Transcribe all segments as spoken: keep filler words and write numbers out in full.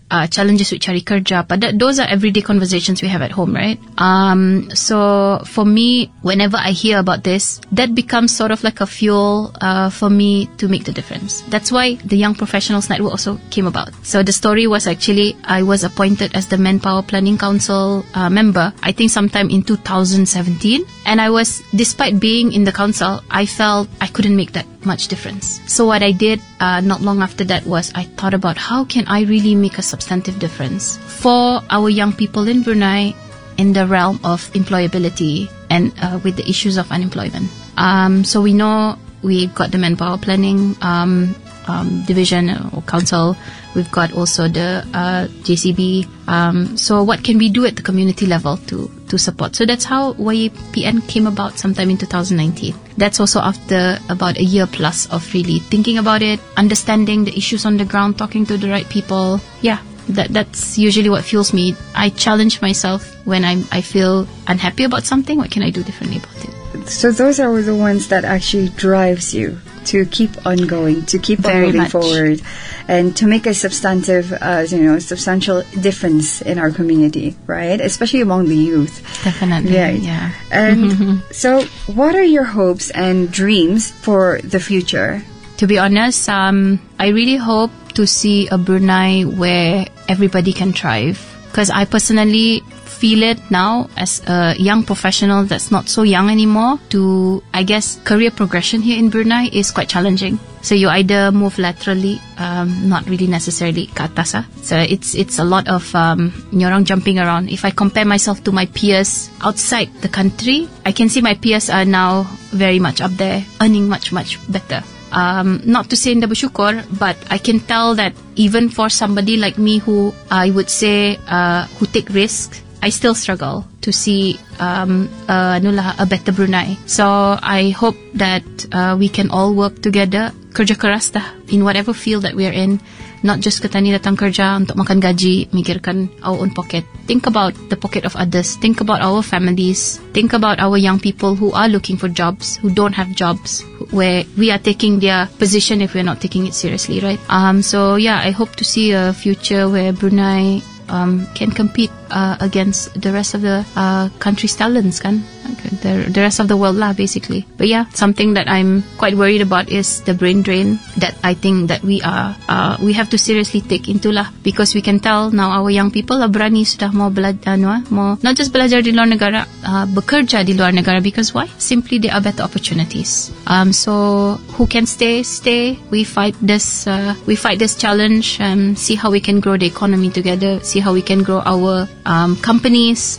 uh, challenges with cari kerja. But that, those are everyday conversations we have at home, right? Um, so for me, whenever I hear about this, that becomes sort of like a fuel uh, for me to make the difference. That's why the Young Professionals Network also came about. So the story was actually, I was appointed as the Manpower Planning Council uh, member, I think sometime in two thousand seventeen. And I was, despite being in the council, I felt I couldn't make that much difference. So what I did uh, not long after that was I thought about how can I really make a substantive difference for our young people in Brunei in the realm of employability and uh, with the issues of unemployment. Um, so we know we've got the Manpower Planning um, um, Division or Council. We've got also the uh, J C B. Um, so what can we do at the community level to, to support? So that's how Y A P N came about sometime in two thousand nineteen. That's also after about a year plus of really thinking about it, understanding the issues on the ground, talking to the right people. Yeah, that that's usually what fuels me. I challenge myself when I'm, I feel unhappy about something. What can I do differently about it? So those are the ones that actually drives you to keep on going, to keep Very on moving much. forward, and to make a substantive, uh, you know, substantial difference in our community, right? Especially among the youth. Definitely, Right. yeah. And so, what are your hopes and dreams for the future? To be honest, um, I really hope to see a Brunei where everybody can thrive. Because I personally feel it now as a young professional that's not so young anymore. To, I guess, career progression here in Brunei is quite challenging. So you either move laterally, um, not really necessarily ke atas. Ah. So it's it's a lot of um, nyorang jumping around. If I compare myself to my peers outside the country, I can see my peers are now very much up there, earning much, much better. Um, not to say nda bersyukur, but I can tell that even for somebody like me who I would say uh, who take risks, I still struggle to see um, uh, anulah, a better Brunei. So I hope that uh, we can all work together, kerja keras dah in whatever field that we're in. Not just katani datang kerja untuk makan gaji, mikirkan our own pocket. Think about the pocket of others. Think about our families. Think about our young people who are looking for jobs, who don't have jobs, where we are taking their position if we're not taking it seriously, right? Um. So yeah, I hope to see a future where Brunei um can compete uh, against the rest of the uh, country's talents, kan? The, the rest of the world lah, basically. But yeah, something that I'm quite worried about is the brain drain that I think that we are, uh, we have to seriously take into lah, because we can tell now our young people are berani sudah mau belajar, no, mau not just belajar di luar negara, uh, bekerja di luar negara. Because why? Simply there are better opportunities. Um, so who can stay, stay. We fight this, uh, we fight this challenge and see how we can grow the economy together. See how we can grow our um, companies,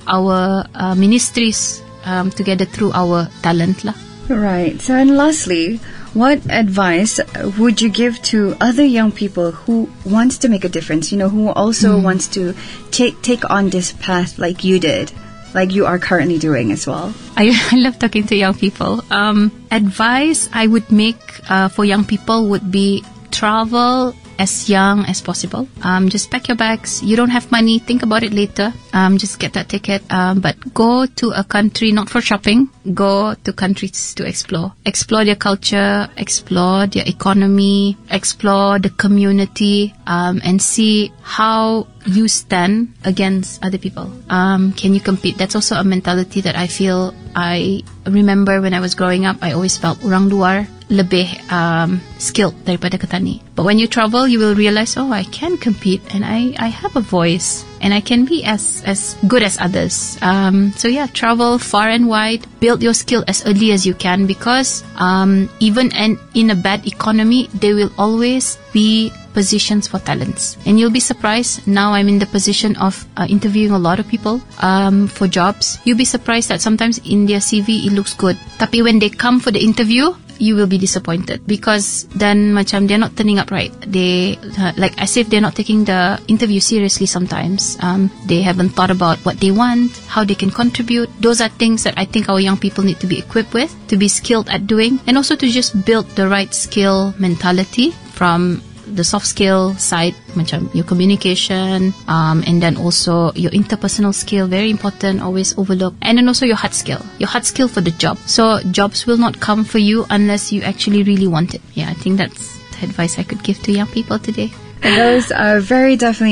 our uh, ministries um, together through our talent lah. Right. So, and lastly, what advice would you give to other young people who wants to make a difference? You know, who also mm. wants to take take on this path like you did, like you are currently doing as well. I, I love talking to young people. Um, advice I would make uh, for young people would be travel as young as possible. Um, just pack your bags. You don't have money, think about it later. Um, just get that ticket. Um, but go to a country not for shopping. Go to countries to explore. Explore their culture, explore their economy, explore the community, um, and see how you stand against other people. Um, can you compete? That's also a mentality that I feel I remember when I was growing up. I always felt orang luar lebih um, skilled daripada Ketani. But when you travel, you will realize, oh, I can compete and I, I have a voice and I can be as, as good as others. Um, so yeah, travel far and wide, build your skill as early as you can, because um, even in, in a bad economy, there will always be positions for talents. And you'll be surprised, now I'm in the position of uh, interviewing a lot of people um, for jobs. You'll be surprised that sometimes in their C V, it looks good. Tapi when they come for the interview, you will be disappointed, because then macam they're not turning up right. They uh, like as if they're not taking the interview seriously sometimes. Um, they haven't thought about what they want, how they can contribute. Those are things that I think our young people need to be equipped with, to be skilled at doing, and also to just build the right skill mentality from the soft skill side, macam your communication, um, and then also your interpersonal skill, very important, always overlooked, and then also your hard skill, your hard skill for the job. So jobs will not come for you unless you actually really want it. Yeah, I think that's the advice I could give to young people today. And those are very definitely